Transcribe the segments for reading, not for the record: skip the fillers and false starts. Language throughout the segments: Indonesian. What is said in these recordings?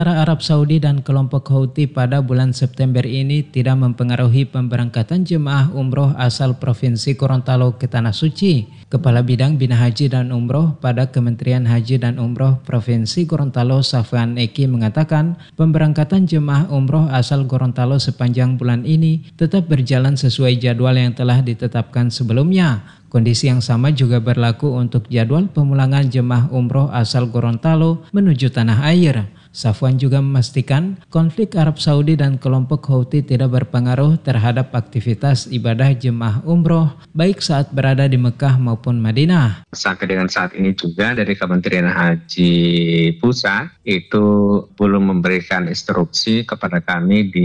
Antara Arab Saudi dan kelompok Houthi pada bulan September ini tidak mempengaruhi pemberangkatan jemaah umroh asal Provinsi Gorontalo ke Tanah Suci. Kepala Bidang Bina Haji dan Umroh pada Kementerian Haji dan Umroh Provinsi Gorontalo Safwan Eki mengatakan pemberangkatan jemaah umroh asal Gorontalo sepanjang bulan ini tetap berjalan sesuai jadwal yang telah ditetapkan sebelumnya. Kondisi yang sama juga berlaku untuk jadwal pemulangan jemaah umroh asal Gorontalo menuju tanah air. Safwan juga memastikan konflik Arab Saudi dan kelompok Houthi tidak berpengaruh terhadap aktivitas ibadah jemaah umroh baik saat berada di Mekah maupun Madinah. Sampai dengan saat ini juga dari Kementerian Haji Pusat itu belum memberikan instruksi kepada kami di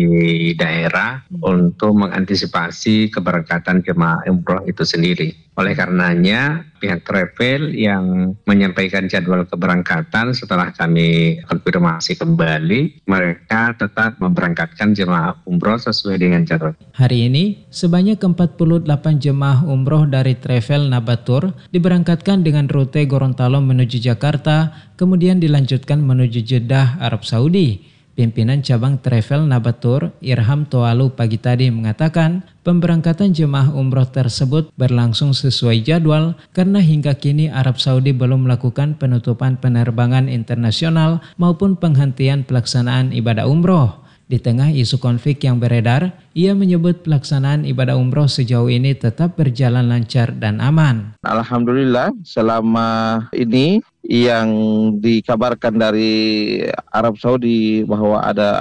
daerah untuk mengantisipasi keberangkatan jemaah umroh itu sendiri. Oleh karenanya pihak travel yang menyampaikan jadwal keberangkatan setelah kami konfirmasi kembali, mereka tetap memberangkatkan jemaah umroh sesuai dengan jadwal. Hari ini, sebanyak 48 jemaah umroh dari Travel Nabatur diberangkatkan dengan rute Gorontalo menuju Jakarta, kemudian dilanjutkan menuju Jeddah, Arab Saudi. Pimpinan cabang Travel Nabatur, Irham Toalu pagi tadi mengatakan pemberangkatan jemaah umroh tersebut berlangsung sesuai jadwal karena hingga kini Arab Saudi belum melakukan penutupan penerbangan internasional maupun penghentian pelaksanaan ibadah umroh. Di tengah isu konflik yang beredar, ia menyebut pelaksanaan ibadah umroh sejauh ini tetap berjalan lancar dan aman. Alhamdulillah selama ini yang dikabarkan dari Arab Saudi bahwa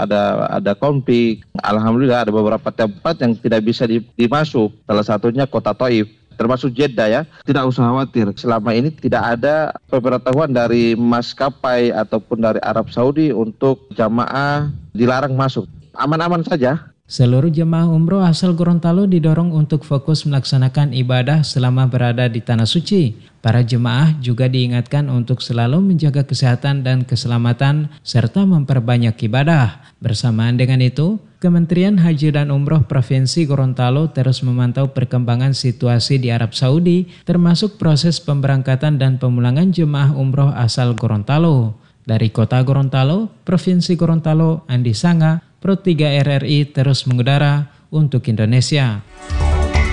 ada konflik, alhamdulillah ada beberapa tempat yang tidak bisa dimasuk. Salah satunya kota Taif, termasuk Jeddah ya. Tidak usah khawatir, selama ini tidak ada pemberitahuan dari maskapai ataupun dari Arab Saudi untuk jamaah dilarang masuk. Aman-aman saja. Seluruh jemaah umroh asal Gorontalo didorong untuk fokus melaksanakan ibadah selama berada di Tanah Suci. Para jemaah juga diingatkan untuk selalu menjaga kesehatan dan keselamatan serta memperbanyak ibadah. Bersamaan dengan itu, Kementerian Haji dan Umroh Provinsi Gorontalo terus memantau perkembangan situasi di Arab Saudi, termasuk proses pemberangkatan dan pemulangan jemaah umroh asal Gorontalo. Dari Kota Gorontalo, Provinsi Gorontalo, Andi Sanga, Pro 3 RRI terus mengudara untuk Indonesia.